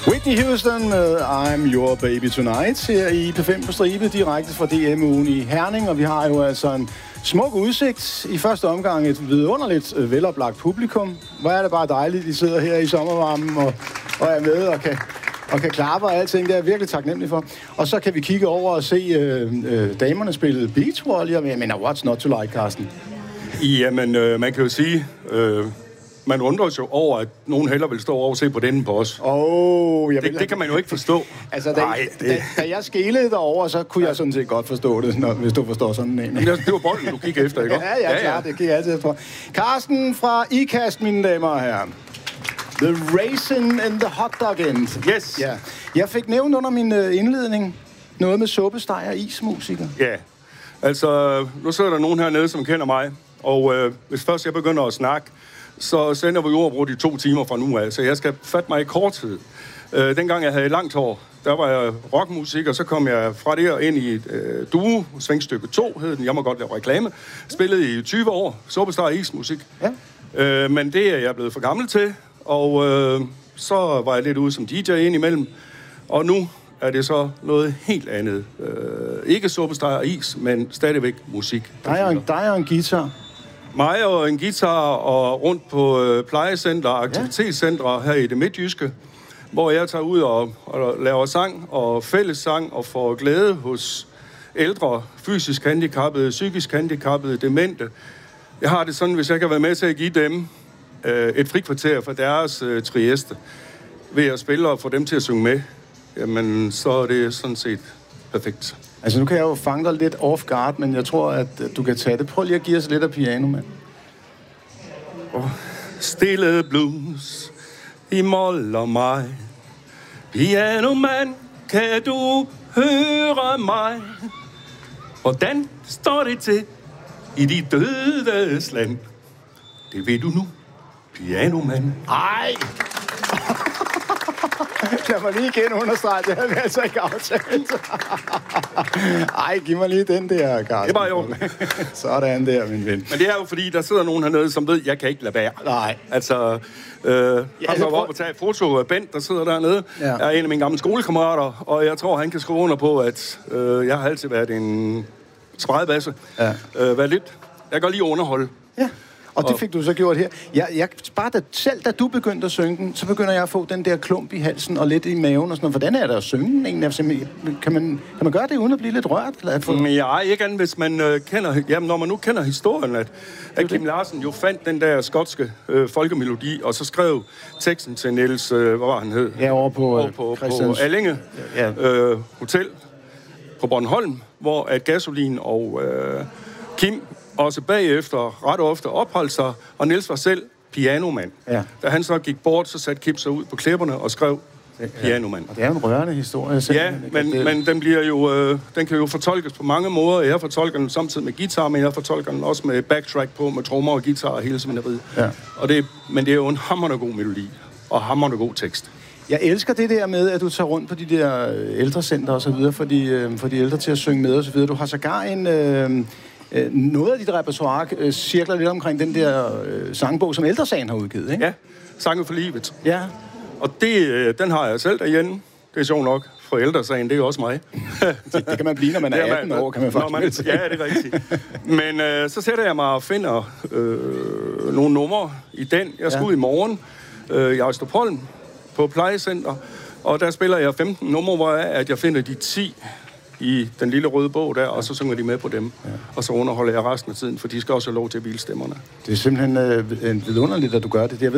Whitney Houston med I'm Your Baby Tonight her i P5 på stribe, direkte fra DM-ugen i Herning. Og vi har jo altså en smuk udsigt. I første omgang et vidunderligt veloplagt publikum. Hvor er det bare dejligt, de sidder her i sommervarmen og er med og kan klappe og alting. Det er jeg virkelig taknemmelig for. Og så kan vi kigge over og se damerne spille beachvolley. Jeg mener, what's not to like, Carsten? Jamen, man kan jo sige... Man undrer sig jo over, at nogen hellere vil stå over og se på denne på os. Det kan man jo ikke forstå. Altså, da jeg skælede derover, så kunne jeg sådan set godt forstå det, hvis du forstår sådan en. Det var bolden, du gik efter, ikke? Ja, klart, det gik jeg altid efter. Carsten fra IKAST, mine damer og herrer. The Raisin and the Hot Dog End. Yes. Ja. Jeg fik nævnt under min indledning noget med suppesteg og ismusiker. Ja, altså, nu sidder der nogen hernede, som kender mig. Og hvis først jeg begynder at snakke, så sender vi uafbrudt i 2 timer fra nu af, så jeg skal fatte mig i korthed. Dengang jeg havde langt hår, der var jeg rockmusiker, så kom jeg fra der ind i et duo, Svingstykke 2 hed den, jeg må godt lave reklame. Spillede i 20 år, suppesteg og ismusik. Ja. Men det er jeg blevet for gammel til, og så var jeg lidt ude som DJ indimellem, og nu er det så noget helt andet. Ikke suppesteg og is, men stadigvæk musik. Der er en guitar. Mig og en guitar og rundt på plejecenter og aktivitetscentre her i det midtjyske, hvor jeg tager ud og laver sang og fællessang og får glæde hos ældre, fysisk handicappede, psykisk handicappede, demente. Jeg har det sådan, hvis jeg kan være med til at give dem et frikvarter for deres trieste ved at spille og få dem til at synge med, jamen så er det sådan set perfekt. Altså, nu kan jeg jo fange dig lidt off guard, men jeg tror, at du kan tage det. Prøv lige at give os lidt af piano, mand. Stille blues i mol og mig. Piano, mand, kan du høre mig? Hvordan står det til i de dødes land? Det ved du nu, piano, mand. Ej! Lad mig lige igen understrege, det havde vi altså ikke aftalt. Ej, giv mig lige den der, Carsten. Det var jo. Sådan der, min ven. Men det er jo fordi, der sidder nogen hernede, som ved, jeg kan ikke lade være. Nej. Altså, han var oppe og tage et foto af Bent, der sidder dernede. Ja. Er en af mine gamle skolekammerater, og jeg tror, han kan skrive under på, at jeg har altid været en spredbasse. Ja. Været lidt. Jeg kan lige underholde. Ja. Og det fik du så gjort her. Bare da du begyndte at synge den, så begynder jeg at få den der klump i halsen og lidt i maven og sådan noget. Hvordan er det at synge den egentlig? Kan man gøre det uden at blive lidt rørt? Ja, ikke andet, hvis man kender... Jamen, når man nu kender historien, at Kim Larsen jo fandt den der skotske folkemelodi, og så skrev teksten til Niels... hvad var han hed? Ja, over på Allinge Hotel på Bornholm, hvor at Gasolin og Kim... også bagefter ret ofte opholdt sig, og Niels var selv pianomand. Ja. Da han så gik bort, så satte Kim sig ud på klipperne og skrev pianomand. Og det er en rørende historie. Ja, men den bliver jo, den kan jo fortolkes på mange måder. Jeg fortolker den samtidig med guitar, men jeg fortolker den også med backtrack på, med trommer og guitar og hele seminariet. Ja. Men det er jo en hamrende god melodi, og hamrende god tekst. Jeg elsker det der med, at du tager rundt på de der ældrecenter og så videre, for de ældre til at synge med og så videre. Du har sågar noget af dit repertoire cirkler lidt omkring den der sangbog, som Ældre Sagen har udgivet, ikke? Ja, Sange for livet. Ja. Og den har jeg selv derhjemme. Det er sjovt nok. For Ældre Sagen, det er jo også mig. det kan man blive, når man er 18 år, kan man faktisk. Ja, det er rigtigt. Men så sætter jeg mig og finder nogle numre i den. Jeg skal ud i morgen i Ejstrupholm på plejecenter. Og der spiller jeg 15 numre, hvor jeg finder de 10 i den lille røde bog der, og så synger de med på dem. Ja. Og så underholder jeg resten af tiden, for de skal også have lov til at hvile stemmerne. Det er simpelthen vidunderligt, at du gør det. Jeg ved